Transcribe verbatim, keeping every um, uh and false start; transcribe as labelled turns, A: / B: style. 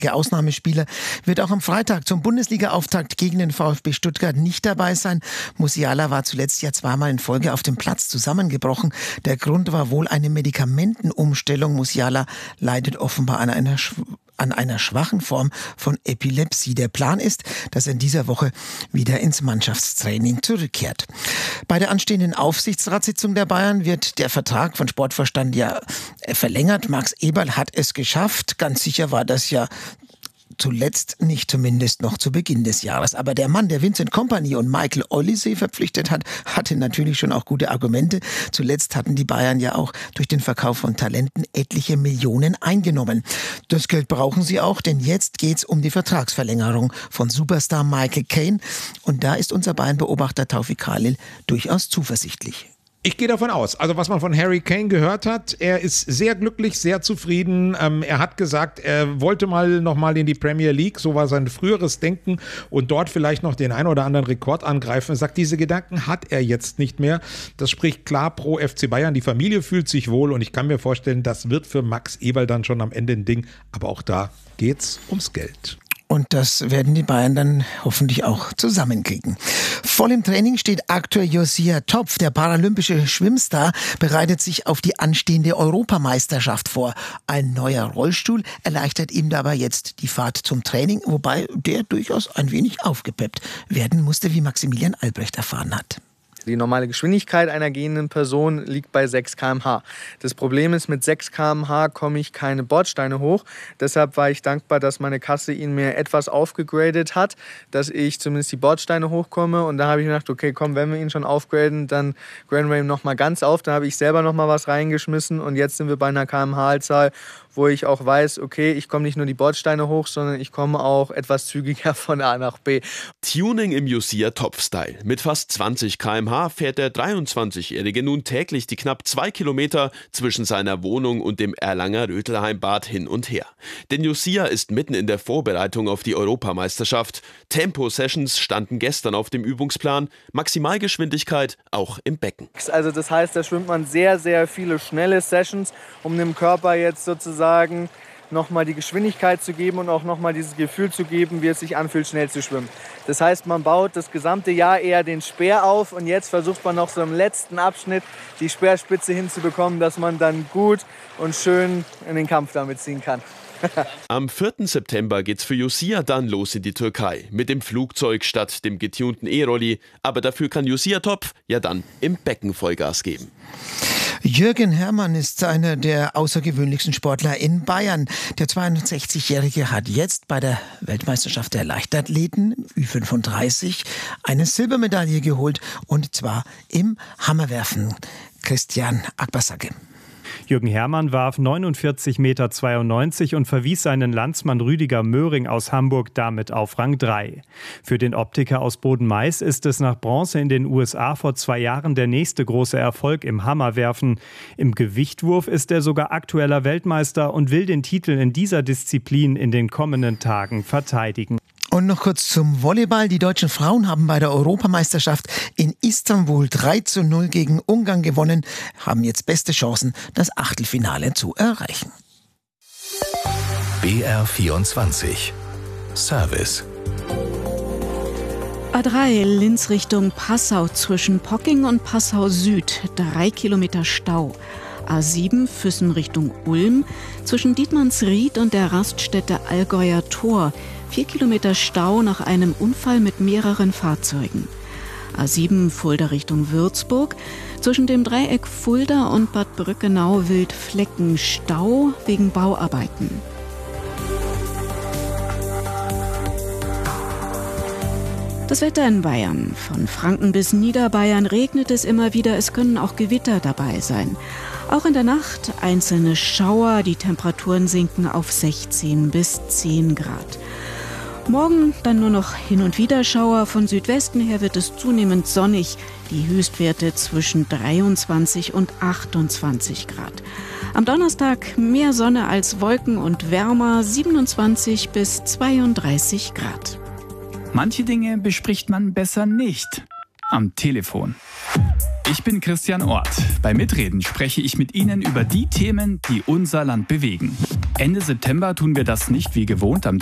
A: Ausnahmespieler, wird auch am Freitag zum Bundesliga-Auftakt gegen den VfB Stuttgart nicht dabei sein. Musiala war zuletzt ja zweimal in Folge auf dem Platz zusammengebrochen. Der Grund war wohl eine Medikamentenumstellung. Musiala leidet offenbar an einer an einer schwachen Form von Epilepsie. Der Plan ist, dass er in dieser Woche wieder ins Mannschaftstraining zurückkehrt. Bei der anstehenden Aufsichtsratssitzung der Bayern wird der Vertrag von Sportvorstand ja verlängert. Max Eberl hat es geschafft. Ganz sicher war das ja zuletzt nicht, zumindest noch zu Beginn des Jahres. Aber der Mann, der Vincent Kompany und Michael Olise verpflichtet hat, hatte natürlich schon auch gute Argumente. Zuletzt hatten die Bayern ja auch durch den Verkauf von Talenten etliche Millionen eingenommen. Das Geld brauchen sie auch, denn jetzt geht's um die Vertragsverlängerung von Superstar Michael Caine. Und da ist unser Bayern-Beobachter Taufik Khalil durchaus zuversichtlich.
B: Ich gehe davon aus, also was man von Harry Kane gehört hat, er ist sehr glücklich, sehr zufrieden. Ähm, er hat gesagt, er wollte mal noch mal in die Premier League, so war sein früheres Denken, und dort vielleicht noch den ein oder anderen Rekord angreifen. Er sagt, diese Gedanken hat er jetzt nicht mehr. Das spricht klar pro F C Bayern. Die Familie fühlt sich wohl und ich kann mir vorstellen, das wird für Max Eberl dann schon am Ende ein Ding. Aber auch da geht's ums Geld.
A: Und das werden die Bayern dann hoffentlich auch zusammenkriegen. Voll im Training steht aktuell Josia Topf. Der paralympische Schwimmstar bereitet sich auf die anstehende Europameisterschaft vor. Ein neuer Rollstuhl erleichtert ihm dabei jetzt die Fahrt zum Training, wobei der durchaus ein wenig aufgepeppt werden musste, wie Maximilian Albrecht erfahren hat.
C: Die normale Geschwindigkeit einer gehenden Person liegt bei sechs Kilometer pro Stunde. Das Problem ist, mit sechs Kilometer pro Stunde komme ich keine Bordsteine hoch. Deshalb war ich dankbar, dass meine Kasse ihn mir etwas aufgegradet hat, dass ich zumindest die Bordsteine hochkomme. Und da habe ich gedacht, okay, komm, wenn wir ihn schon aufgraden, dann graden wir ihn noch mal ganz auf. Da habe ich selber noch mal was reingeschmissen und jetzt sind wir bei einer Kilometer pro Stunde Zahl, wo ich auch weiß, okay, ich komme nicht nur die Bordsteine hoch, sondern ich komme auch etwas zügiger von A nach B.
D: Tuning im Josia Topf-Style. Mit fast zwanzig Kilometer pro Stunde fährt der dreiundzwanzigjährige nun täglich die knapp zwei Kilometer zwischen seiner Wohnung und dem Erlanger Rötelheimbad hin und her. Denn Josia ist mitten in der Vorbereitung auf die Europameisterschaft. Tempo-Sessions standen gestern auf dem Übungsplan. Maximalgeschwindigkeit auch im Becken.
C: Also das heißt, da schwimmt man sehr, sehr viele schnelle Sessions, um dem Körper jetzt sozusagen nochmal die Geschwindigkeit zu geben und auch nochmal dieses Gefühl zu geben, wie es sich anfühlt, schnell zu schwimmen. Das heißt, man baut das gesamte Jahr eher den Speer auf und jetzt versucht man noch so im letzten Abschnitt die Speerspitze hinzubekommen, dass man dann gut und schön in den Kampf damit ziehen kann.
D: Am vierten September geht's für Josia dann los in die Türkei. Mit dem Flugzeug statt dem getunten E-Rolli. Aber dafür kann Josia Topf ja dann im Becken Vollgas geben.
A: Jürgen Herrmann ist einer der außergewöhnlichsten Sportler in Bayern. Der zweiundsechzigjährige hat jetzt bei der Weltmeisterschaft der Leichtathleten Ü fünfunddreißig eine Silbermedaille geholt, und zwar im Hammerwerfen. Christian Akbasake.
E: Jürgen Herrmann warf neunundvierzig Komma zweiundneunzig Meter und verwies seinen Landsmann Rüdiger Möhring aus Hamburg damit auf Rang drei. Für den Optiker aus Boden-Mais ist es nach Bronze in den U S A vor zwei Jahren der nächste große Erfolg im Hammerwerfen. Im Gewichtwurf ist er sogar aktueller Weltmeister und will den Titel in dieser Disziplin in den kommenden Tagen verteidigen.
A: Und noch kurz zum Volleyball. Die deutschen Frauen haben bei der Europameisterschaft in Istanbul drei zu null gegen Ungarn gewonnen, haben jetzt beste Chancen, das Achtelfinale zu erreichen.
F: B R vierundzwanzig Service.
G: A drei Linz Richtung Passau zwischen Pocking und Passau Süd, drei Kilometer Stau. A sieben Füssen Richtung Ulm zwischen Dietmannsried und der Raststätte Allgäuer Tor, vier Kilometer Stau nach einem Unfall mit mehreren Fahrzeugen. A sieben Fulda Richtung Würzburg zwischen dem Dreieck Fulda und Bad Brückenau Wildflecken Stau wegen Bauarbeiten. Das Wetter in Bayern. Von Franken bis Niederbayern regnet es immer wieder, es können auch Gewitter dabei sein. Auch in der Nacht einzelne Schauer, die Temperaturen sinken auf sechzehn bis zehn Grad. Morgen dann nur noch hin und wieder Schauer, von Südwesten her wird es zunehmend sonnig, die Höchstwerte zwischen dreiundzwanzig und achtundzwanzig Grad. Am Donnerstag mehr Sonne als Wolken und wärmer, siebenundzwanzig bis zweiunddreißig Grad.
H: Manche Dinge bespricht man besser nicht am Telefon. Ich bin Christian Ort. Bei Mitreden spreche ich mit Ihnen über die Themen, die unser Land bewegen. Ende September tun wir das nicht wie gewohnt am